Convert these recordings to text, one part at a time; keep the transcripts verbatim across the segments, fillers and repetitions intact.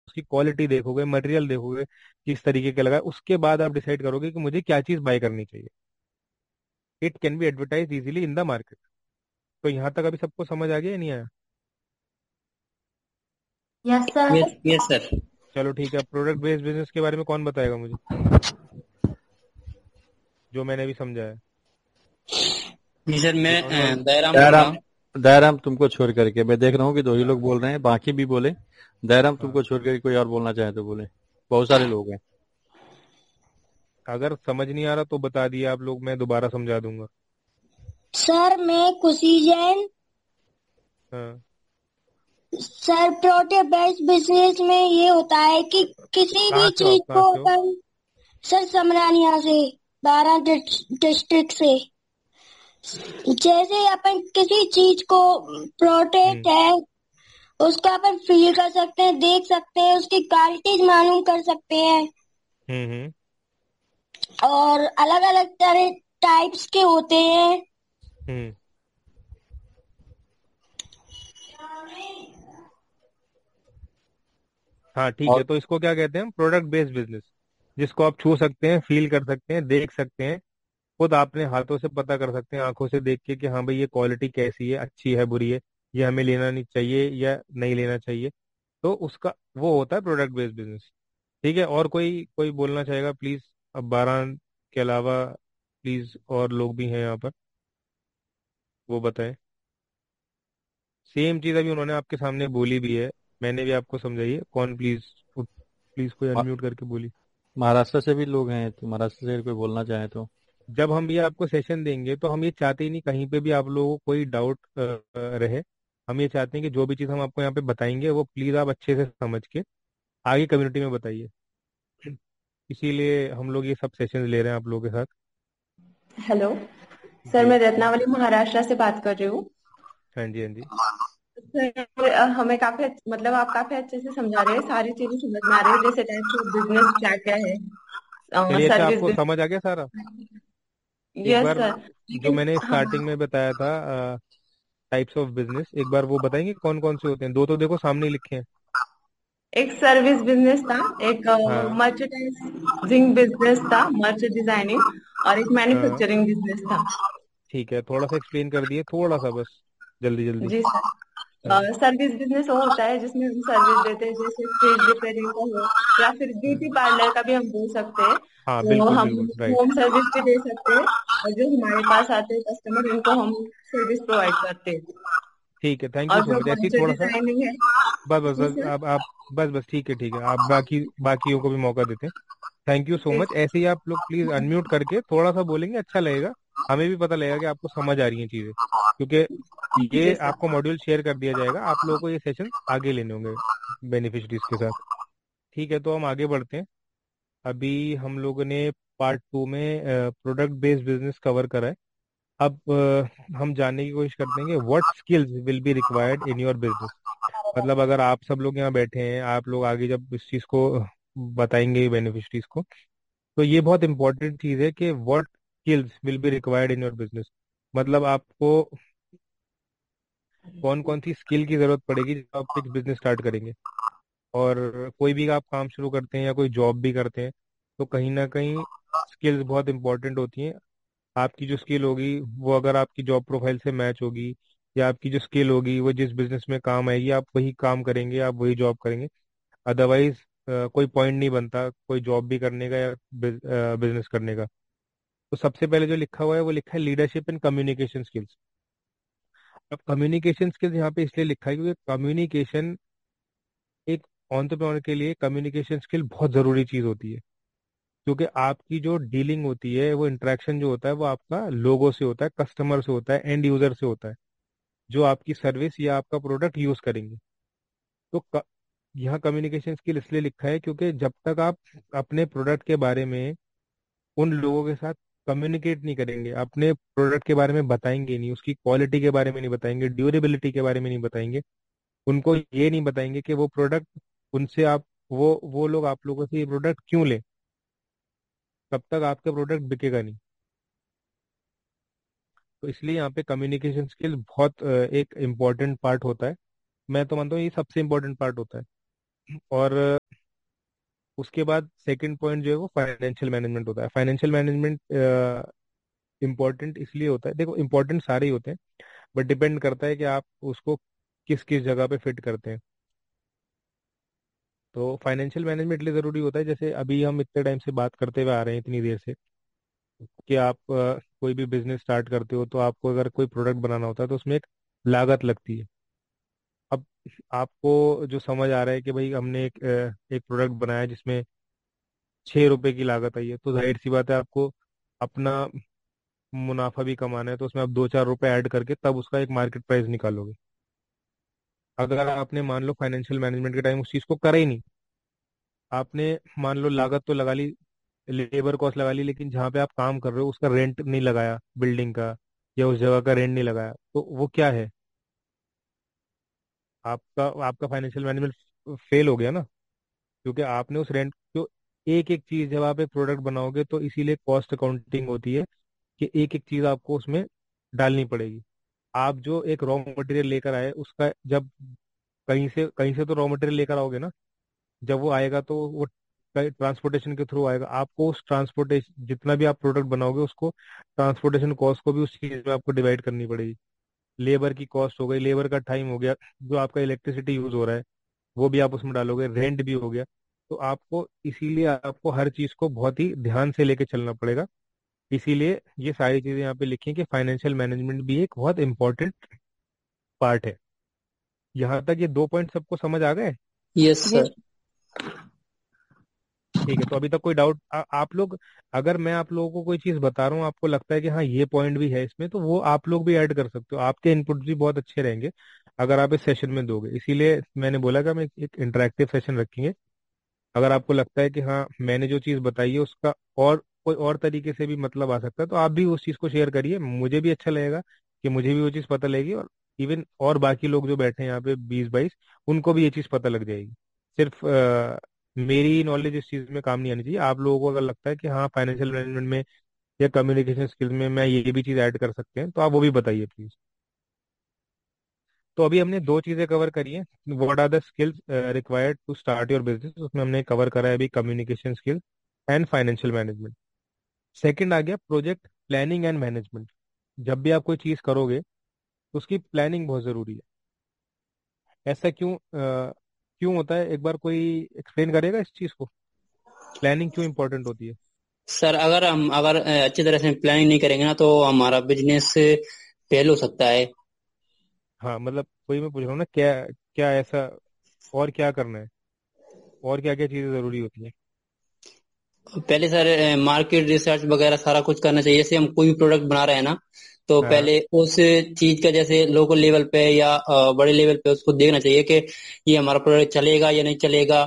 उसकी क्वालिटी देखोगे, मटेरियल देखोगे किस तरीके का लगा है, उसके बाद आप डिसाइड करोगे कि मुझे क्या चीज़ बाय करनी चाहिए। It can be advertise easily in the market. तो यहाँ तक अभी सबको समझ आ गया या नहीं आया? Yes sir. Yes yes sir. चलो ठीक है, प्रोडक्ट बेस्ड बिजनेस के बारे में कौन बताएगा मुझे, जो मैंने अभी समझा है? जी सर, मैं ये अ, नॉर्मल। दयाराम बोल रहा दयाराम, हूँ। दयाराम तुमको छोड़ करके मैं देख रहा हूँ कि दो ही हाँ लोग बोल रहे हैं, बाकी भी बोले। दयाराम हाँ। तुमको छोड़ करके कोई और बोलना चाहे तो बोले, बहुत सारे लोग हैं। अगर समझ नहीं आ रहा तो बता दिए आप लोग, मैं दोबारा समझा दूंगा। सर मैं खुशी जैन। हाँ सर प्रोडक्ट बेस्ड बिजनेस में ये होता है कि किसी कहाँ भी से हो चीज आप, कहाँ को से हो? अपन। सर समरानिया से, बारह डिस्ट्रिक्ट से। जैसे अपन किसी चीज को, प्रोडक्ट हम्म है, उसका अपन फील कर सकते हैं, देख सकते हैं, उसकी क्वालिटीज मालूम कर सकते हैं। हम्म हम्म और अलग अलग तरह टाइप्स के होते हैं। हम्म। हाँ ठीक है, और तो इसको क्या कहते हैं हम? प्रोडक्ट बेस्ड बिजनेस, जिसको आप छू सकते हैं, फील कर सकते हैं, देख सकते हैं, खुद अपने हाथों से पता कर सकते हैं, आंखों से देख के कि हाँ भाई ये क्वालिटी कैसी है, अच्छी है, बुरी है, ये हमें लेना नहीं चाहिए या नहीं लेना चाहिए। तो उसका वो होता है प्रोडक्ट बेस्ड बिजनेस। ठीक है, और कोई कोई बोलना चाहेगा प्लीज? अब बारह के अलावा प्लीज और लोग भी हैं यहाँ पर, वो बताएं। सेम चीज अभी उन्होंने आपके सामने बोली भी है, मैंने भी आपको समझाई है। कौन प्लीज, प्लीज कोई मा- अनम्यूट करके बोली। महाराष्ट्र से भी लोग हैं, तो महाराष्ट्र से कोई बोलना चाहे तो। जब हम ये आपको सेशन देंगे तो हम ये चाहते ही नहीं कहीं पे भी आप लोगों को कोई डाउट रहे। हम ये चाहते हैं कि जो भी चीज़ हम आपको यहाँ पे बताएंगे वो प्लीज़ आप अच्छे से समझ के आगे कम्युनिटी में बताइए। इसीलिए हम लोग ये सब सेशंस ले रहे हैं आप लोगों के साथ। हेलो सर, जी। मैं रत्नावली महाराष्ट्र से बात कर रही हूँ। हाँ जी हाँ जी। सर अ, हमें काफी अच्छ- मतलब आप काफी अच्छे से समझा रहे हैं, सारी चीजें समझ में आ रही है, जैसे टाइप्स ऑफ बिजनेस क्या क्या है, चलिए, अच्छा सर्विस आपको समझ आ बिजनेस। गया सारा? एक यस बार सर। जो लेकिन मैंने हाँ, स्टार्टिंग में बताया था, टाइप्स ऑफ बिजनेस, एक बार वो बताएंगे कौन कौन से होते हैं? दो तो देखो सामने ही लिखे हैं। एक सर्विस बिजनेस था, एक हाँ मर्चेंडाइजिंग बिजनेस था, मर्च डिजाइनिंग, और एक हाँ। मैन्युफैक्चरिंग बिजनेस था। ठीक है, थोड़ा सा एक्सप्लेन कर दिए, थोड़ा सा बस, जल्दी जल्दी। जी सर। हाँ सर्विस बिजनेस वो होता है जिसमें हम सर्विस देते हैं, जैसे फ्रिज रिपेयरिंग का हो, या फिर हाँ ब्यूटी पार्लर का भी हम बोल सकते हैं। हाँ, तो बिल्कुल हम बिल्कुल राइट। होम सर्विस भी दे सकते हैं, और जो हमारे पास आते हैं कस्टमर, उनको हम सर्विस प्रोवाइड करते हैं। ठीक है, थैंक यू और सो जो मच, ऐसे ही फर्नीचर थोड़ा सा। डिजाइनिंग है। बस बस जी बस, सर। आप आप बस बस, ठीक है ठीक है, आप बाकी बाकियों को भी मौका देते हैं। Thank you so ji much, ऐसे ही आप लोग प्लीज अनम्यूट करके थोड़ा सा बोलेंगे, अच्छा लगेगा। हमें भी पता लगेगा कि आपको समझ आ रही हैं चीजें, क्योंकि जी ये सर। आपको मॉड्यूल शेयर कर दिया जाएगा, आप लोगों को ये सेशन आगे लेने होंगे बेनिफिशरीज के साथ। ठीक है, तो हम आगे बढ़ते हैं। अभी हम लोगों ने पार्ट टू में प्रोडक्ट बेस्ड बिजनेस कवर करा है। अब अ, हम जानने की कोशिश करते हैं कि what skills will be required in your business. मतलब अगर आप सब लोग यहाँ बैठे हैं, आप लोग आगे जब इस चीज़ को बताएंगे बेनिफिशरीज को, तो ये बहुत इंपॉर्टेंट चीज़ है कि what skills will be required in your business. मतलब आपको कौन कौन सी स्किल की जरूरत पड़ेगी जब आप एक बिजनेस स्टार्ट करेंगे। और कोई भी आप काम शुरू करते हैं या कोई जॉब भी करते हैं, तो कहीं ना कहीं स्किल्स बहुत इंपॉर्टेंट होती हैं। आपकी जो स्किल होगी वो अगर आपकी जॉब प्रोफाइल से मैच होगी, या आपकी जो स्किल होगी वो जिस बिजनेस में काम आएगी, आप वही काम करेंगे, आप वही जॉब करेंगे। अदरवाइज कोई पॉइंट नहीं बनता कोई जॉब भी करने का या बिजनेस करने का। तो सबसे पहले जो लिखा हुआ है वो लिखा है लीडरशिप एंड कम्युनिकेशन स्किल्स। अब कम्युनिकेशन स्किल्स यहाँ पे इसलिए लिखा है क्योंकि कम्युनिकेशन, एक एंटरप्रेन्योर के लिए कम्युनिकेशन स्किल बहुत जरूरी चीज होती है। क्योंकि आपकी जो डीलिंग होती है, वो इंटरेक्शन जो होता है वो आपका लोगों से होता है, कस्टमर से होता है, एंड यूजर से होता है, जो आपकी सर्विस या आपका प्रोडक्ट यूज करेंगे। तो क, यहाँ कम्युनिकेशन स्किल इसलिए लिखा है क्योंकि जब तक आप अपने प्रोडक्ट के बारे में उन लोगों के साथ कम्युनिकेट नहीं करेंगे, अपने प्रोडक्ट के बारे में बताएंगे नहीं, उसकी क्वालिटी के बारे में नहीं बताएंगे, ड्यूरेबिलिटी के बारे में नहीं बताएंगे, उनको ये नहीं बताएंगे कि वो प्रोडक्ट उनसे आप, वो वो लोग आप लोगों से ये प्रोडक्ट क्यों लें, तब तक आपका प्रोडक्ट बिकेगा नहीं। तो इसलिए यहाँ पे कम्युनिकेशन स्किल बहुत अ, एक इम्पॉर्टेंट पार्ट होता है। मैं तो मानता हूँ ये सबसे इम्पोर्टेंट पार्ट होता है। और उसके बाद सेकंड पॉइंट जो है वो फाइनेंशियल मैनेजमेंट होता है। फाइनेंशियल मैनेजमेंट इम्पोर्टेंट इसलिए होता है, देखो इम्पोर्टेंट सारे ही होते हैं, बट डिपेंड करता है कि आप उसको किस किस जगह पे फिट करते हैं। तो फाइनेंशियल मैनेजमेंट इसलिए ज़रूरी होता है, जैसे अभी हम इतने टाइम से बात करते हुए आ रहे हैं इतनी देर से, कि आप अ, कोई भी बिजनेस स्टार्ट करते हो तो आपको अगर कोई प्रोडक्ट बनाना होता है तो उसमें एक लागत लगती है। अब आपको जो समझ आ रहा है कि भाई हमने एक अ, एक प्रोडक्ट बनाया जिसमें छः रुपए की लागत आई है, तो जाहिर सी बात है आपको अपना मुनाफा भी कमाना है, तो उसमें आप दो चार रुपए ऐड करके तब उसका एक मार्केट प्राइस निकालोगे। अगर आपने मान लो फाइनेंशियल मैनेजमेंट के टाइम उस चीज़ को करा ही नहीं, आपने मान लो लागत तो लगा ली, लेबर कॉस्ट लगा ली, लेकिन जहाँ पे आप काम कर रहे हो उसका रेंट नहीं लगाया बिल्डिंग का, या उस जगह का रेंट नहीं लगाया, तो वो क्या है? आपका आपका फाइनेंशियल मैनेजमेंट फेल हो गया ना, क्योंकि आपने उस रेंट जो, एक एक चीज जब आप एक प्रोडक्ट बनाओगे तो इसीलिए कॉस्ट अकाउंटिंग होती है कि एक एक चीज आपको उसमें डालनी पड़ेगी। आप जो एक रॉ मटेरियल लेकर आए उसका जब, कहीं से कहीं से तो रॉ मटेरियल लेकर आओगे ना, जब वो आएगा तो वो ट्रांसपोर्टेशन के थ्रू आएगा, आपको उस ट्रांसपोर्टेशन जितना भी आप प्रोडक्ट बनाओगे उसको ट्रांसपोर्टेशन कॉस्ट को भी उस चीज में आपको डिवाइड करनी पड़ेगी। लेबर की कॉस्ट हो गई, लेबर का टाइम हो गया, जो आपका इलेक्ट्रिसिटी यूज हो रहा है वो भी आप उसमें डालोगे, रेंट भी हो गया। तो आपको इसीलिए आपको हर चीज को बहुत ही ध्यान से लेके चलना पड़ेगा। इसीलिए ये सारी चीजें यहाँ पे लिखी हैं कि फाइनेंशियल मैनेजमेंट भी एक बहुत इंपॉर्टेंट पार्ट है। यहाँ तक ये दो पॉइंट सबको समझ आ गए? यस जी। सर। ठीक है, तो अभी तक कोई डाउट आप लोग, अगर मैं आप लोगों को कोई चीज बता रहा हूँ आपको लगता है कि हाँ ये पॉइंट भी है इसमें, तो वो आप लोग भी ऐड कर सकते हो, आपके इनपुट भी बहुत अच्छे रहेंगे अगर आप इस सेशन में दोगे। इसीलिए मैंने बोला कि हम एक, एक इंटरेक्टिव सेशन रखेंगे। अगर आपको लगता है कि हाँ मैंने जो चीज़ बताई है उसका और कोई और तरीके से भी मतलब आ सकता है, तो आप भी उस चीज़ को शेयर करिए, मुझे भी अच्छा लगेगा कि मुझे भी वो चीज़ पता लगेगी, और इवन और बाकी लोग जो बैठे हैं यहाँ पे बीस बाईस, उनको भी ये चीज़ पता लग जाएगी। सिर्फ अ, मेरी नॉलेज इस चीज़ में काम नहीं आनी चाहिए। आप लोगों को अगर लगता है कि हाँ फाइनेंशियल मैनेजमेंट में या कम्युनिकेशन स्किल्स में मैं ये भी चीज़ ऐड कर सकते हैं, तो आप वो भी बताइए प्लीज़। तो अभी हमने दो चीजें कवर करी हैं, what are the skills required to start your business, उसमें हमने कवर करा है अभी communication skills and financial management. Second आ गया प्रोजेक्ट प्लानिंग एंड मैनेजमेंट। जब भी आप कोई चीज करोगे तो उसकी प्लानिंग बहुत जरूरी है। ऐसा क्यों अ, क्यों होता है, एक बार कोई एक्सप्लेन करेगा इस चीज को, प्लानिंग क्यों इंपॉर्टेंट होती है? सर अगर हम अगर अ, अच्छी तरह से प्लानिंग नहीं करेंगे ना तो हमारा बिजनेस फेल हो सकता है। हाँ मतलब वही मैं पूछ रहा हूँ ना, क्या क्या ऐसा, और क्या करना है, और क्या क्या चीजें जरूरी होती है? पहले सर मार्केट रिसर्च वगैरह सारा कुछ करना चाहिए। जैसे हम कोई भी प्रोडक्ट बना रहे हैं ना, तो हाँ। पहले उस चीज का जैसे लोकल लेवल पे या अ, बड़े लेवल पे उसको देखना चाहिए कि ये हमारा प्रोडक्ट चलेगा या नहीं चलेगा,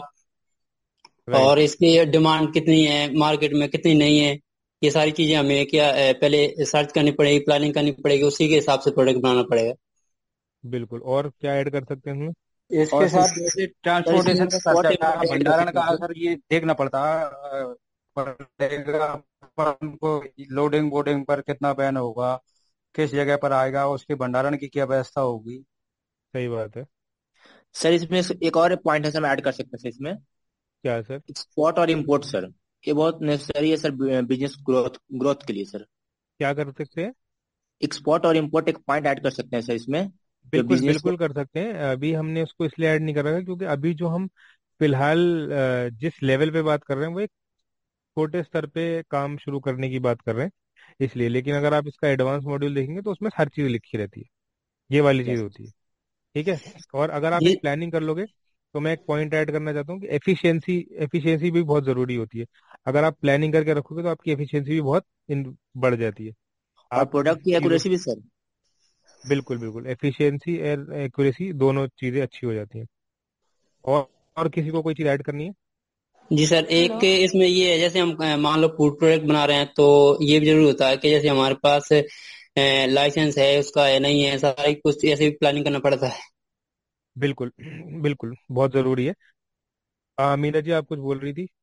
और राइट। इसकी डिमांड कितनी है मार्केट में, कितनी नहीं है। ये सारी चीजें हमें क्या अ, पहले सर्च करनी पड़ेगी, प्लानिंग करनी पड़ेगी, उसी के हिसाब से प्रोडक्ट बनाना पड़ेगा। बिल्कुल, और क्या ऐड कर सकते हैं हम? इसके और सर साथ जैसे सर इसमें ट्रांसपोर्टेशन का स्पॉट खर्चा, इम्पोर्ट ऐड कर भंडारण सकते का, हैं सर। सर ये देखना पड़ता अ, पड़ेगा अपन को। लोडिंग बोर्डिंग पर कितना बैन होगा, किस जगह पर आएगा, उसके भंडारण की क्या व्यवस्था होगी। सही बात है। सर इसमें एक और पॉइंट है सर, हम ऐड कर सकते हैं सर इसमें, क्या है सर? एक्सपोर्ट और इम्पोर्ट सर। ये बहुत नेसेसरी है सर बिजनेस ग्रोथ ग्रोथ के लिए सर। क्या कर सकते हैं? एक्सपोर्ट और इम्पोर्ट एक पॉइंट ऐड कर सकते हैं सर इसमें, जो बिल्कुल बिजनेस को। बिल्कुल कर सकते हैं। अभी हमने उसको इसलिए ऐड नहीं कर रखा क्योंकि अभी जो हम फिलहाल अ, जिस लेवल पे बात कर रहे हैं वो एक छोटे स्तर पे काम शुरू करने की बात कर रहे हैं, इसलिए। लेकिन अगर आप इसका एडवांस मॉड्यूल देखेंगे तो उसमें हर चीज़ लिखी रहती है, ये वाली चीज़ होती है। ठीक है। और अगर आप एक जी प्लानिंग कर लोगे, तो मैं एक पॉइंट ऐड करना चाहता हूँ कि एफिशिएंसी एफिशिएंसी भी बहुत ज़रूरी होती है। अगर आप प्लानिंग करके रखोगे तो आपकी एफिशिएंसी भी बहुत इन बढ़ जाती है। और आप प्रोडक्ट की चीज़ों, एक्यूरेसी भी सर। बिल्कुल बिल्कुल, एफिशिएंसी और एक्यूरेसी दोनों चीज़ें अच्छी हो जाती हैं। और और किसी को कोई चीज़ ऐड करनी है? जी सर, हेलो। एक इसमें ये है, जैसे हम अ, मान लो फूड प्रोडक्ट बना रहे हैं तो ये भी जरूरी होता है कि जैसे हमारे पास लाइसेंस है उसका है नहीं है, सारी कुछ ऐसे भी प्लानिंग करना पड़ता है। बिल्कुल बिल्कुल, बहुत ज़रूरी है। आ, मीना जी आप कुछ बोल रही थी?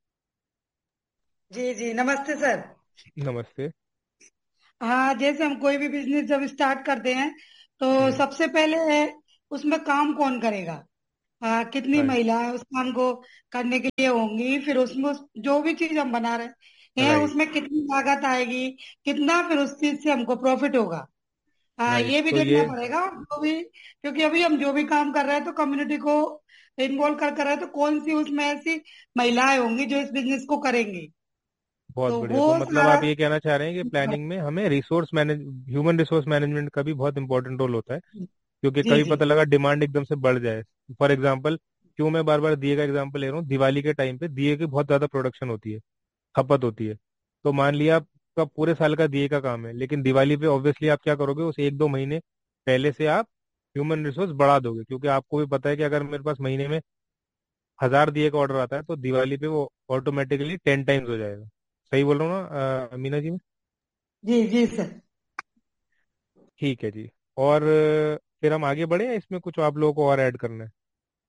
जी जी, नमस्ते सर। नमस्ते। हाँ, जैसे हम कोई भी बिजनेस जब स्टार्ट करते हैं तो हम्म। सबसे पहले उसमें काम कौन करेगा? आ, कितनी राइट। महिलाएं उस काम को करने के लिए होंगी, फिर उसमें उस, जो भी चीज हम बना रहे हैं राइट। उसमें कितनी लागत आएगी, कितना फिर उस चीज से हमको प्रॉफिट होगा। हाँ, राइट ये भी तो देखना ये पड़ेगा जो भी, क्योंकि अभी हम जो भी काम कर रहे हैं तो कम्युनिटी को इन्वॉल्व कर कर रहे हैं, तो कौन सी उसमें ऐसी महिलाएं होंगी जो इस बिजनेस को करेंगी, बहुत तो बढ़िया। वो तो मतलब सारा। आप ये कहना चाह रहे हैं कि प्लानिंग में हमें resource manage human resource management का भी बहुत इंपॉर्टेंट रोल होता है, क्योंकि जी कभी जी पता लगा डिमांड एकदम से बढ़ जाए। फॉर एग्जाम्पल, क्यों मैं बार बार दिए का एग्जाम्पल ले रहा हूँ, दिवाली के टाइम पे दिए की बहुत ज्यादा प्रोडक्शन होती है, खपत होती है। तो मान लिया आपका पूरे साल का दिए का काम है, लेकिन दिवाली पे ऑब्वियसली आप क्या करोगे, उस एक दो महीने पहले से आप ह्यूमन रिसोर्स बढ़ा दोगे, क्योंकि आपको भी पता है कि अगर मेरे पास महीने में हजार दिए का ऑर्डर आता है तो दिवाली पे वो ऑटोमेटिकली टेन टाइम्स हो जाएगा। सही बोल रहा हूँ ना अ, मीना जी मैं? जी जी सर। ठीक है जी। और अ, फिर हम आगे बढ़े या इसमें कुछ आप लोगों को और ऐड करना है?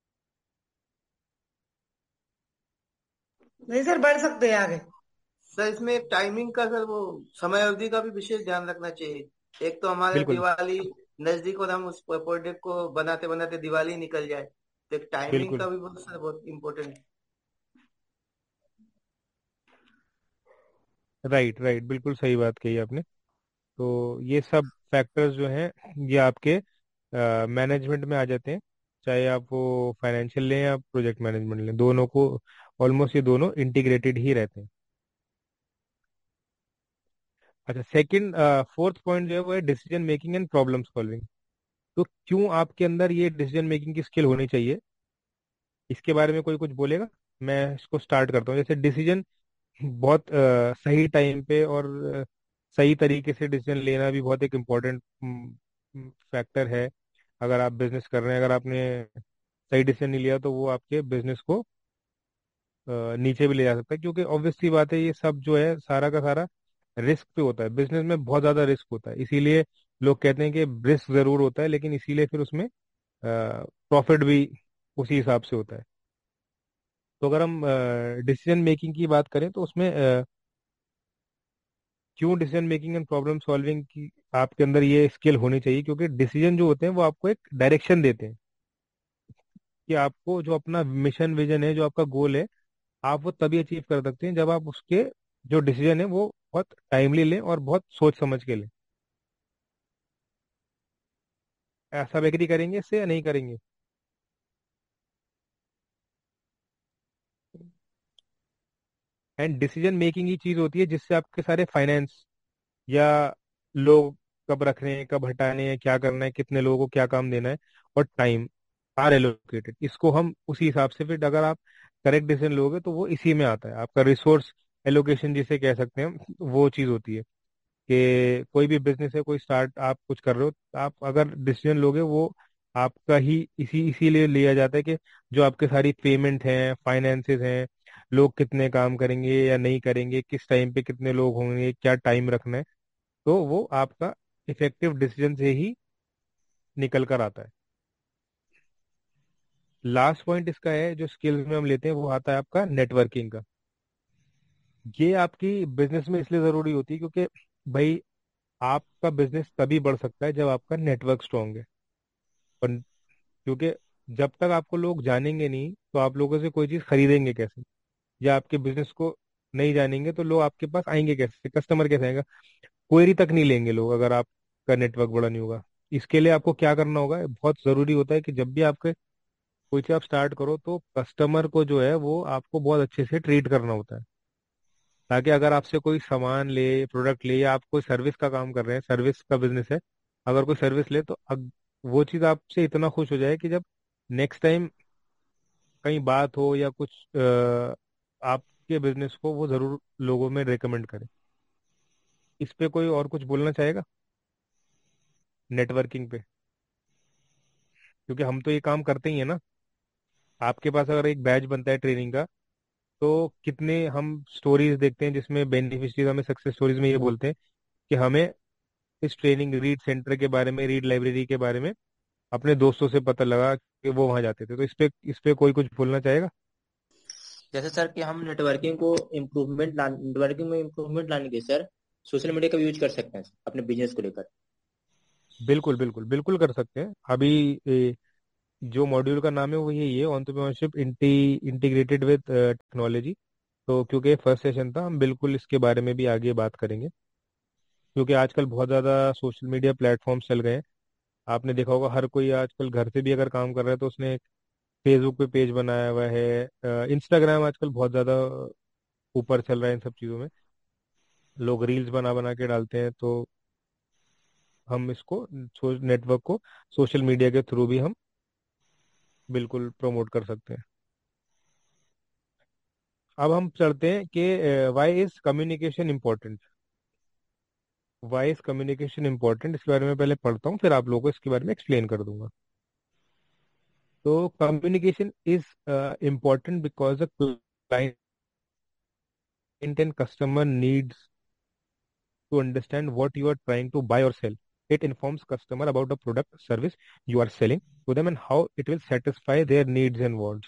नहीं सर, बढ़ सकते हैं आगे। सर इसमें टाइमिंग का सर वो समय अवधि का भी विशेष ध्यान रखना चाहिए। एक तो हमारे बिल्कुल। दिवाली नजदीक और हम उस प्रोडक्ट को बनाते बनाते दिवाली निकल जाए, तो एक टाइमिंग बिल्कुल। का भी बहुत सर बहुत इम्पोर्टेंट। राइट राइट, बिल्कुल सही बात कही आपने। तो ये सब फैक्टर्स जो हैं ये आपके मैनेजमेंट में आ जाते हैं, चाहे आप वो फाइनेंशियल लें या प्रोजेक्ट मैनेजमेंट लें, दोनों को ऑलमोस्ट ये दोनों इंटीग्रेटेड ही रहते हैं। अच्छा, सेकंड फोर्थ पॉइंट जो है वो है decision making and problem solving. तो क्यों आपके अंदर ये डिसीजन मेकिंग की स्किल होनी चाहिए, इसके बारे में कोई कुछ बोलेगा? मैं इसको स्टार्ट करता हूँ। जैसे डिसीजन बहुत अ, सही टाइम पे और अ, सही तरीके से डिसीजन लेना भी बहुत एक इम्पोर्टेंट फैक्टर है। अगर आप बिजनेस कर रहे हैं, अगर आपने सही डिसीजन नहीं लिया तो वो आपके बिजनेस को अ, नीचे भी ले जा सकता है, क्योंकि ऑब्वियस सी बात है ये सब जो है सारा का सारा रिस्क पे होता है। बिजनेस में बहुत ज्यादा रिस्क होता है, इसीलिए लोग कहते हैं कि रिस्क जरूर होता है, लेकिन इसीलिए फिर उसमें प्रॉफिट भी उसी हिसाब से होता है। तो अगर हम डिसीजन मेकिंग की बात करें तो उसमें अ, क्यों decision making and problem solving की आपके अंदर ये स्किल होनी चाहिए, क्योंकि डिसीजन जो होते हैं वो आपको एक डायरेक्शन देते हैं कि आपको जो अपना मिशन विजन है, जो आपका गोल है, आप वो तभी अचीव कर सकते हैं जब आप उसके जो डिसीजन है वो बहुत टाइमली लें और बहुत सोच समझ के लें। ऐसा आप एग्री करेंगे इससे या नहीं करेंगे? एंड डिसीजन मेकिंग ही चीज होती है जिससे आपके सारे फाइनेंस या लोग कब रखने हैं, कब हटाने हैं, क्या करना है, कितने लोगों को क्या काम देना है, और टाइम आर एलोकेटेड, इसको हम उसी हिसाब से, फिर अगर आप करेक्ट डिसीजन लोगे तो वो इसी में आता है। आपका रिसोर्स एलोकेशन जिसे कह सकते हैं हम, वो चीज होती है कि कोई भी बिजनेस है, कोई स्टार्ट आप कुछ कर रहे हो, तो आप अगर डिसीजन लोगे वो आपका ही इसी इसीलिए लिया जाता है कि जो आपके सारी पेमेंट हैं, फाइनेंसेस हैं, लोग कितने काम करेंगे या नहीं करेंगे, किस टाइम पे कितने लोग होंगे, क्या टाइम रखना है, तो वो आपका इफेक्टिव डिसीजन से ही निकल कर आता है। लास्ट पॉइंट इसका है जो स्किल्स में हम लेते हैं, वो आता है आपका नेटवर्किंग का। ये आपकी बिजनेस में इसलिए जरूरी होती है क्योंकि भाई आपका बिजनेस तभी बढ़ सकता है जब आपका नेटवर्क स्ट्रांग है। और क्योंकि जब तक आपको लोग जानेंगे नहीं तो आप लोगों से कोई चीज खरीदेंगे कैसे, या आपके बिजनेस को नहीं जानेंगे तो लोग आपके पास आएंगे कैसे, कस्टमर कैसे आएगा, क्वेरी तक नहीं लेंगे लोग अगर आपका नेटवर्क बड़ा नहीं होगा। इसके लिए आपको क्या करना होगा, बहुत जरूरी होता है कि जब भी आपके कोई चीज आप स्टार्ट करो तो कस्टमर को जो है वो आपको बहुत अच्छे से ट्रीट करना होता है, ताकि अगर आपसे कोई सामान ले, प्रोडक्ट ले, या आप कोई सर्विस का काम कर रहे हैं, सर्विस का बिजनेस है, अगर कोई सर्विस ले तो अग, वो चीज आपसे इतना खुश हो जाए कि जब नेक्स्ट टाइम कहीं बात हो या कुछ अ, आपके बिजनेस को वो जरूर लोगों में रिकमेंड करे। इस पे कोई और कुछ बोलना चाहेगा नेटवर्किंग पे? क्योंकि हम तो ये काम करते ही है ना। आपके पास अगर एक बैच बनता है ट्रेनिंग का, तो कितने हम स्टोरीज देखते हैं जिसमें बेनिफिशियरीज हमें सक्सेस स्टोरीज में ये बोलते हैं कि हमें इस ट्रेनिंग रीड सेंटर के बारे में, रीड लाइब्रेरी के बारे में अपने दोस्तों से पता लगा कि वो वहां जाते थे। तो इस पे इस पे कोई कुछ बोलना चाहेगा? जैसे सर कि हम नेटवर्किंग को इम्प्रूवमेंट ला नेटवर्किंग में इम्प्रूवमेंट लाने के लिए सर सोशल मीडिया का यूज कर सकते हैं अपने बिजनेस को लेकर। बिल्कुल बिल्कुल बिल्कुल कर सकते हैं। अभी जो मॉड्यूल का नाम है वो यही है, एंटरप्रेन्योरशिप इंटीग्रेटेड विद टेक्नोलॉजी। तो क्योंकि फर्स्ट सेशन था, हम बिल्कुल इसके बारे में भी आगे बात करेंगे, क्योंकि आजकल बहुत ज़्यादा सोशल मीडिया प्लेटफॉर्म्स चल गए हैं। आपने देखा होगा हर कोई आजकल घर से भी अगर काम कर रहा है तो उसने फेसबुक पे पेज बनाया हुआ है, इंस्टाग्राम आजकल बहुत ज़्यादा ऊपर चल रहा है इन सब चीज़ों में। लोग रील्स बना बना के डालते हैं, तो हम इसको नेटवर्क को सोशल मीडिया के थ्रू भी हम बिल्कुल प्रमोट कर सकते हैं। अब हम चलते हैं कि Y is communication important. Y is communication important, इसके बारे में पहले पढ़ता हूँ, फिर आप लोगों को इसके बारे में एक्सप्लेन कर दूंगा। तो communication is important because the client and customer needs to understand what you are trying to buy or sell. It informs customer about the product service you are selling to them and how it will satisfy their needs and wants.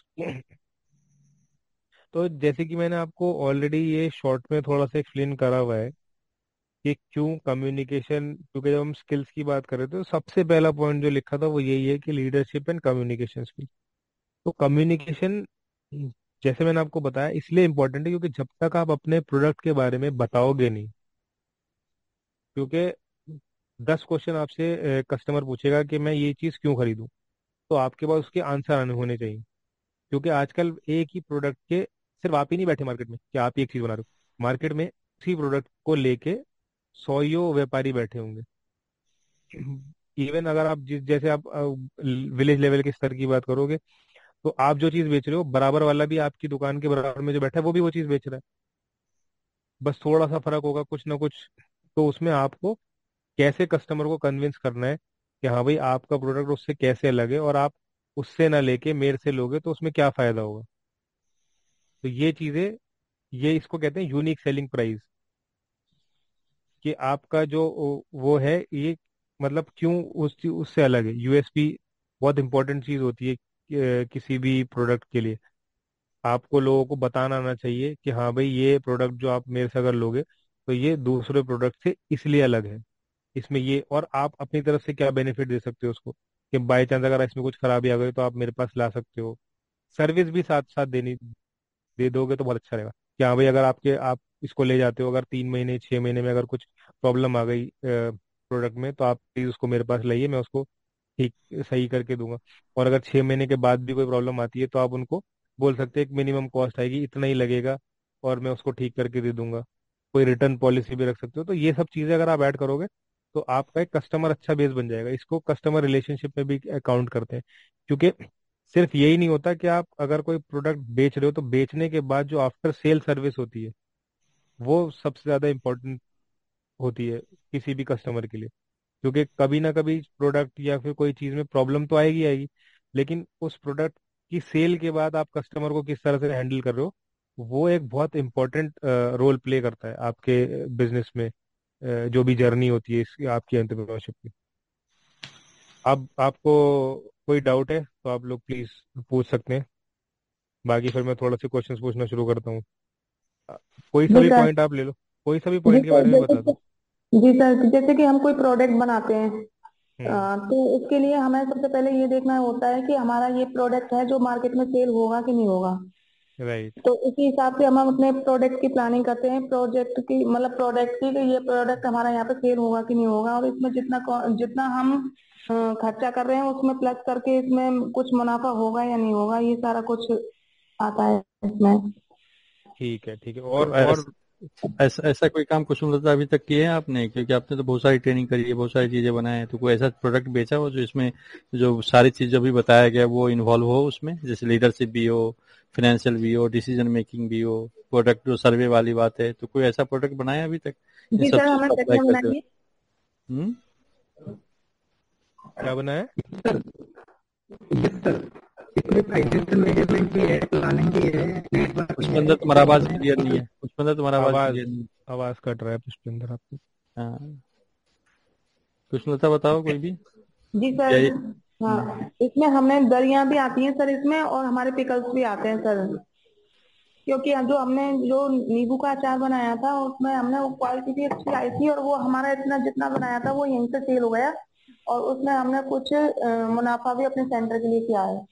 तो जैसे कि मैंने आपको already ये short में थोड़ा सा explain करा हुआ है कि क्यों कम्युनिकेशन, क्योंकि जब हम स्किल्स की बात कर रहे थे तो सबसे पहला पॉइंट जो लिखा था वो यही है कि लीडरशिप एंड कम्युनिकेशन स्किल। तो कम्युनिकेशन, जैसे मैंने आपको बताया, इसलिए इम्पोर्टेंट है क्योंकि जब तक आप अपने प्रोडक्ट के बारे में बताओगे नहीं, क्योंकि दस क्वेश्चन आपसे कस्टमर पूछेगा कि मैं ये चीज़ क्यों खरीदूं, तो आपके पास उसके आंसर आने होने चाहिए। क्योंकि आजकल एक ही प्रोडक्ट के, सिर्फ आप ही नहीं बैठे मार्केट में कि आप ही एक चीज़ बना रहे हो, मार्केट में उसी प्रोडक्ट को लेके सौयों व्यापारी बैठे होंगे। इवन अगर आप जिस जैसे आप विलेज लेवल के स्तर की बात करोगे, तो आप जो चीज़ बेच रहे हो बराबर वाला भी आपकी दुकान के बराबर में जो बैठा है वो भी वो चीज़ बेच रहा है, बस थोड़ा सा फर्क होगा कुछ ना कुछ। तो उसमें आपको कैसे कस्टमर को कन्विंस करना है कि हाँ भाई आपका प्रोडक्ट उससे कैसे अलग है, और आप उससे ना लेके मेरे से लोगे तो उसमें क्या फायदा होगा। तो ये चीजें, ये इसको कहते हैं यूनिक सेलिंग प्राइस, कि आपका जो वो है ये मतलब क्यों उस उससे अलग है। यूएसपी बहुत इंपॉर्टेंट चीज होती है कि- किसी भी प्रोडक्ट के लिए। आपको लोगों को बताना आना चाहिए कि हाँ भाई ये प्रोडक्ट जो आप मेरे से अगर लोगे तो ये दूसरे प्रोडक्ट से इसलिए अलग है, इसमें ये, और आप अपनी तरफ से क्या बेनिफिट दे सकते हो उसको, कि बाई चांस अगर इसमें कुछ खराबी आ गई तो आप मेरे पास ला सकते हो। सर्विस भी साथ साथ देनी दे दोगे तो बहुत अच्छा रहेगा कि हाँ भाई अगर आपके आप इसको ले जाते हो, अगर तीन महीने छह महीने में अगर कुछ प्रॉब्लम आ गई प्रोडक्ट में, तो आप प्लीज उसको मेरे पास लाइए, मैं उसको ठीक सही करके दूंगा। और अगर छह महीने के बाद भी कोई प्रॉब्लम आती है तो आप उनको बोल सकते हैं एक मिनिमम कॉस्ट आएगी, इतना ही लगेगा, और मैं उसको ठीक करके दे दूंगा। कोई रिटर्न पॉलिसी भी रख सकते हो। तो ये सब चीजें अगर आप ऐड करोगे तो आपका एक कस्टमर अच्छा बेस बन जाएगा। इसको कस्टमर रिलेशनशिप में भी काउंट करते हैं, क्योंकि सिर्फ यही नहीं होता कि आप अगर कोई प्रोडक्ट बेच रहे हो तो बेचने के बाद जो आफ्टर सेल सर्विस होती है वो सबसे ज्यादा इम्पोर्टेंट होती है किसी भी कस्टमर के लिए। क्योंकि कभी ना कभी प्रोडक्ट या फिर कोई चीज में प्रॉब्लम तो आएगी आएगी, लेकिन उस प्रोडक्ट की सेल के बाद आप कस्टमर को किस तरह से हैंडल कर रहे हो, वो एक बहुत इंपॉर्टेंट रोल प्ले करता है आपके बिजनेस में, अ, जो भी जर्नी होती है इसकी आपकी एंटरप्रेन्योरशिप की। अब आपको कोई डाउट है तो आप लोग प्लीज पूछ सकते हैं, बाकी फिर मैं थोड़ा से क्वेश्चंस पूछना शुरू करता हूँ। अ, कोई सा जी भी सर। पॉइंट आप ले लो, कोई सा भी जी पॉइंट के सर, बारे में जैसे बता दो। कि जी सर, जैसे कि हम कोई प्रोडक्ट बनाते हैं, हम्म। अ, तो उसके लिए हमें सबसे पहले ये देखना होता है कि हमारा ये प्रोडक्ट है जो मार्केट में सेल होगा कि नहीं होगा। राइट। तो उसी हिसाब से हम अपने प्रोडक्ट की प्लानिंग करते हैं, प्रोजेक्ट की मतलब प्रोडक्ट की, कि ये प्रोडक्ट हमारा यहाँ पे सेल होगा कि नहीं होगा, और इसमें जितना को- जितना हम अ, खर्चा कर रहे हैं उसमें प्लस करके इसमें कुछ मुनाफा होगा या नहीं होगा, ये सारा कुछ आता है इसमें। ठीक है, ठीक है। तो और और ऐस, ऐसा ऐसा कोई काम कुसुमलता अभी तक किए हैं आपने? क्योंकि आपने तो बहुत सारी ट्रेनिंग करी है, बहुत सारी चीजें बनाए हैं, तो कोई ऐसा प्रोडक्ट बेचा हो जो इसमें जो सारी चीज जो भी बताया गया वो इन्वॉल्व हो उसमें, जैसे लीडरशिप भी हो, फाइनेंशियल भी हो, डिसीजन मेकिंग भी हो, प्रोडक्ट जो सर्वे वाली बात है, तो कोई ऐसा प्रोडक्ट बनाया है अभी तक इन जी सब सर, चीज हमें को अप्लाई तकिया करते हुए? बनाई है। हम्म। क्या बना है? पुष्पेंद्र तुम्हारा आवाज क्लियर नहीं है, पुष्पेंद्र तुम्हारा आवाज आवाज क्लियर नहीं है। आवाज कट रहा है पुष्पिंदर आपकी। हाँ, कुसुमलता बताओ कोई भी। जी या सर। ये हम्म, हाँ, इसमें हमें दरियां भी आती हैं सर इसमें, और हमारे पिकल्स भी आते हैं सर। क्योंकि हम- जो हमने जो नींबू का अचार बनाया था उसमें हमने वो क्वालिटी भी अच्छी आई थी, और वो हमारा इतना जितना बनाया था वो यहीं से सेल हो गया। और उसमें हमने कुछ अ, मुनाफा भी अपने सेंटर के लिए किया है।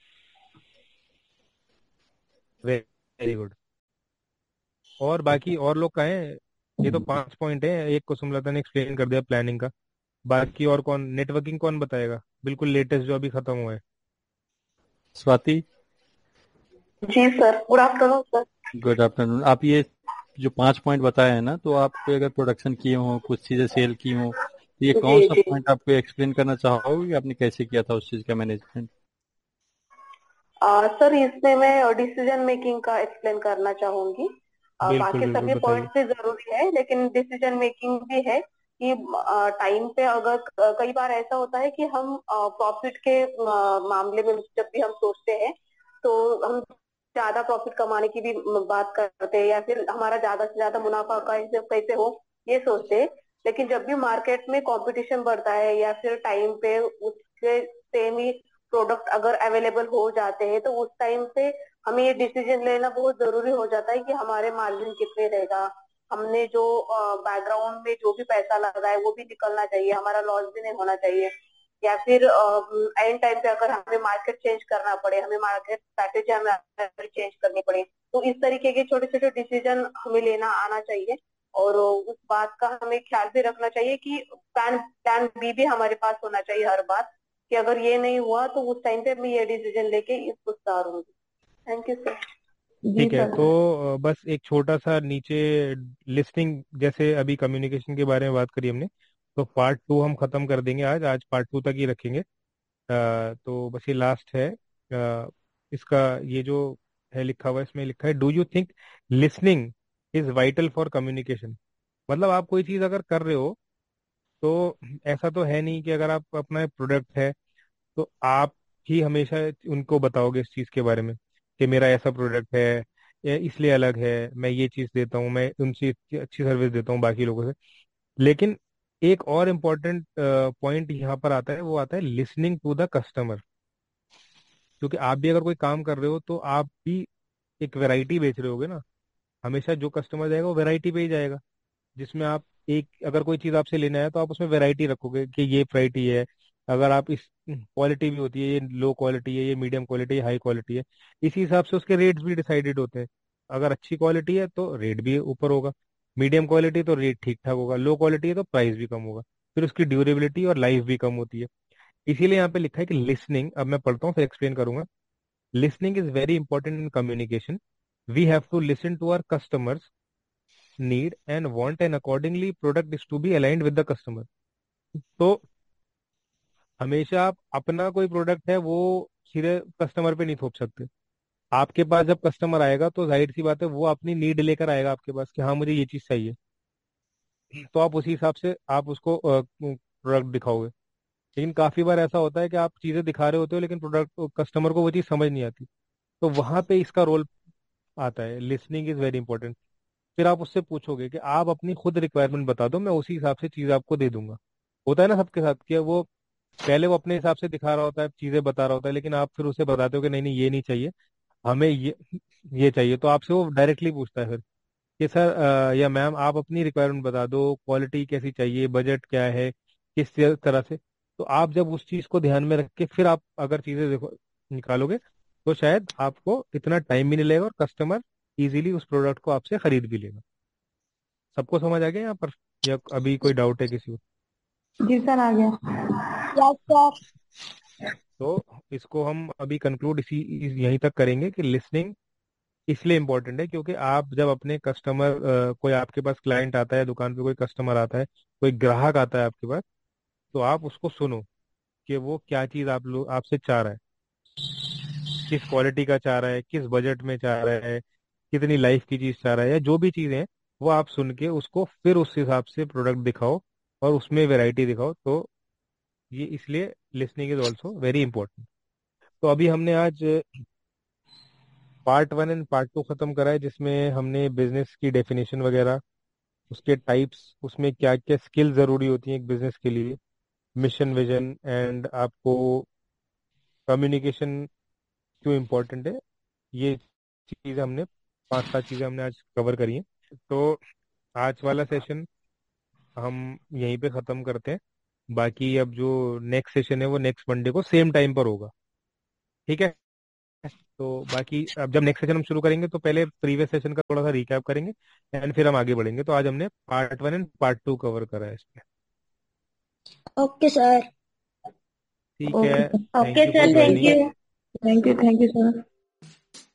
Very good. और बाकी और लोग कहें, ये तो पांच पॉइंट है, एक को सुमलता ने एक्सप्लेन कर दिया प्लानिंग का। बाकी और कौन, नेटवर्किंग कौन बताएगा, बिल्कुल लेटेस्ट जो अभी खत्म हुआ है। स्वाति। जी sir, good afternoon sir. Good afternoon. आप ये जो पांच पॉइंट बताए हैं ना, तो आप कोई अगर प्रोडक्शन किए हो, कुछ चीजें सेल की हो, तो ये कौन जी सा जी। पॉइंट आपको एक्सप्लेन करना चाहोगे कि आपने कैसे किया था उस चीज का मैनेजमेंट? आ, सर इसमें मैं डिसीजन मेकिंग का एक्सप्लेन करना चाहूंगी। आ, बिल्कुल बाकी बिल्कुल सभी बताइए। पॉइंट्स भी जरूरी है, लेकिन डिसीजन मेकिंग भी है कि टाइम पे अगर क- कई बार ऐसा होता है कि हम प्रॉफिट के आ, मामले में जब भी हम सोचते हैं तो हम ज्यादा प्रॉफिट कमाने की भी म, बात करते हैं, या फिर हमारा ज्यादा से ज्यादा मुनाफा कैसे कैसे हो ये सोचते हैं। लेकिन जब भी मार्केट में कंपटीशन बढ़ता है या फिर टाइम पे उसके सेम ही प्रोडक्ट अगर अवेलेबल हो जाते हैं, तो उस टाइम पे हमें ये डिसीजन लेना बहुत जरूरी हो जाता है कि हमारे मार्जिन कितने रहेगा। हमने जो बैकग्राउंड में जो भी पैसा लगा है वो भी निकलना चाहिए, हमारा लॉस भी नहीं होना चाहिए। या फिर एंड टाइम पे अगर हमें मार्केट चेंज करना पड़े, हमें मार्केट स्ट्रैटेजी हमें चेंज करनी पड़े, तो इस तरीके के छोटे छोटे डिसीजन हमें लेना आना चाहिए। और उस बात का हमें ख्याल भी रखना चाहिए कि प्लान प्लान बी भी हमारे पास होना चाहिए हर बार, कि अगर ये नहीं हुआ तो उस टाइम पे मैं ये डिसीजन लेके इसको उतारूंगी। Thank you sir. जी ठीक है, सर। तो अ, बस एक छोटा सा नीचे, लिसनिंग, जैसे अभी कम्युनिकेशन के बारे में बात करी हमने, तो पार्ट टू हम खत्म कर देंगे आज आज पार्ट टू तक ही रखेंगे। अ, तो बस ये लास्ट है। अ, इसका ये जो है लिखा हुआ है, इसमें लिखा है, do you think listening is vital for communication. मतलब आप कोई चीज़ अगर कर रहे हो, तो ऐसा तो है नहीं कि अगर आप अपना प्रोडक्ट है तो आप ही हमेशा उनको बताओगे इस चीज के बारे में कि मेरा ऐसा प्रोडक्ट है, ये इसलिए अलग है, मैं ये चीज देता हूँ, मैं उनसे इतनी अच्छी सर्विस देता हूँ बाकी लोगों से। लेकिन एक और इम्पोर्टेंट पॉइंट यहाँ पर आता है, वो आता है लिसनिंग टू द कस्टमर। क्योंकि आप भी अगर कोई काम कर रहे हो तो आप भी एक वैरायटी बेच रहे होगे ना। हमेशा जो कस्टमर जाएगा वो वैरायटी पे ही जाएगा, जिसमें आप एक, अगर कोई चीज आपसे लेना है तो आप उसमें वैरायटी रखोगे कि ये वैरायटी है। अगर आप इस क्वालिटी भी होती है, ये लो क्वालिटी है, ये मीडियम क्वालिटी है, हाई क्वालिटी है, इसी हिसाब से उसके रेट्स भी डिसाइडेड होते हैं। अगर अच्छी क्वालिटी है तो रेट भी ऊपर होगा, मीडियम क्वालिटी तो रेट ठीक ठाक होगा, लो क्वालिटी है तो प्राइस भी कम होगा। फिर उसकी ड्यूरेबिलिटी और लाइफ भी कम होती है। इसीलिए यहाँ पे लिखा है कि लिसनिंग, अब मैं पढ़ता हूँ फिर एक्सप्लेन करूंगा। Listening is very important in communication. We have to listen to our customers need and want, and accordingly product is to be aligned with the customer। तो हमेशा आप अपना कोई प्रोडक्ट है वो सीधे कस्टमर पे नहीं थोप सकते। आपके पास जब कस्टमर आएगा तो जाहिर सी बात है वो अपनी नीड लेकर आएगा आपके पास कि हाँ मुझे ये चीज चाहिए, तो आप उसी हिसाब से आप उसको प्रोडक्ट दिखाओगे। लेकिन काफी बार ऐसा होता है कि आप चीजें दिखा रहे होते हो लेकिन प्रोडक्ट कस्टमर को वो चीज समझ नहीं आती। तो वहां पे इसका रोल आता है, लिसनिंग इज वेरी इंपॉर्टेंट। फिर आप उससे पूछोगे कि आप अपनी खुद रिक्वायरमेंट बता दो, मैं उसी हिसाब से चीज आपको दे दूंगा। होता है ना सबके साथ कि वो पहले वो अपने हिसाब से दिखा रहा होता है, चीजें बता रहा होता है, लेकिन आप फिर उसे बताते हो कि नहीं नहीं ये नहीं चाहिए, हमें ये ये चाहिए। तो आपसे वो डायरेक्टली पूछता है फिर कि सर अ, या मैम आप अपनी रिक्वायरमेंट बता दो, क्वालिटी कैसी चाहिए, बजट क्या है, किस तरह से। तो आप जब उस चीज को ध्यान में रख के फिर आप अगर चीजें देखो निकालोगे, तो शायद आपको इतना टाइम भी नहीं लगेगा और कस्टमर इजीली उस प्रोडक्ट को आपसे खरीद भी लेगा। सबको समझ आ गया यहाँ पर, या अभी कोई डाउट है किसी को? जी सर, आ गया। Yes sir. तो इसको हम अभी कंक्लूड इसी इस- यहीं तक करेंगे कि लिसनिंग इसलिए इम्पोर्टेंट है क्योंकि आप जब अपने कस्टमर, कोई आपके पास क्लाइंट आता है दुकान पे, कोई कस्टमर आता है, कोई ग्राहक आता है आपके पास, तो आप उसको सुनो कि वो क्या चीज आप लोग आपसे चाह रहा है, किस क्वालिटी का चाह रहा है, किस बजट में चाह रहा है, कितनी लाइफ की चीज चाह रहा है, या जो भी चीजें हैं वो आप सुन के उसको फिर उस हिसाब से प्रोडक्ट दिखाओ और उसमें वैरायटी दिखाओ। तो ये इसलिए listening is also very important. तो अभी हमने आज part one and part two खत्म करा है, जिसमें हमने बिजनेस की डेफिनेशन वगैरह, उसके टाइप्स, उसमें क्या क्या स्किल जरूरी होती हैं एक बिजनेस के लिए, मिशन विजन, एंड आपको कम्युनिकेशन क्यों इम्पोर्टेंट है, ये चीज़ हमने, पांच सात चीज़ें हमने आज कवर करी हैं। तो आज वाला सेशन हम यहीं पे ख़त्म करते हैं। बाकी अब जो नेक्स्ट सेशन है वो नेक्स्ट मंडे को सेम टाइम पर होगा। ठीक है। तो बाकी अब जब नेक्स्ट सेशन हम शुरू करेंगे तो पहले प्रीवियस सेशन का थोड़ा सा रिकैप करेंगे एंड फिर हम आगे बढ़ेंगे। तो आज हमने part one and part two cover करा है इसमें। Okay sir. ठीक ओके है। Sir. Thank okay you for sir, thank joining. You. Thank you thank you sir.